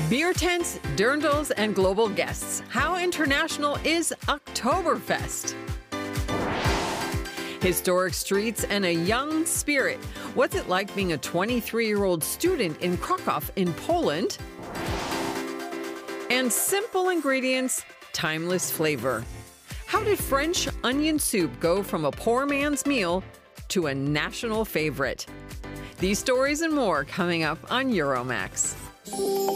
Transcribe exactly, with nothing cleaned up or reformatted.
Beer tents, dirndls, and global guests. How international is Oktoberfest? Historic streets and a young spirit. What's it like being a twenty-three-year-old student in Krakow in Poland? And simple ingredients, timeless flavor. How did French onion soup go from a poor man's meal to a national favorite? These stories and more coming up on Euromax.